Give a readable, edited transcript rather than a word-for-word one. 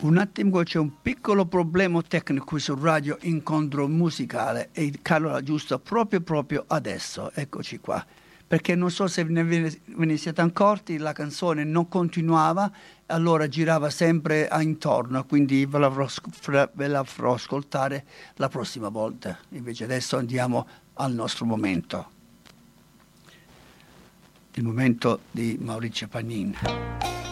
Un attimo, c'è un piccolo problema tecnico sul radio incontro musicale e Carlo l'ha giusto proprio adesso, eccoci qua. Perché non so se ve ne siete accorti, la canzone non continuava, allora girava sempre intorno, quindi ve la farò ascoltare la prossima volta. Invece adesso andiamo al nostro momento. Il momento di Maurizio Pagnin.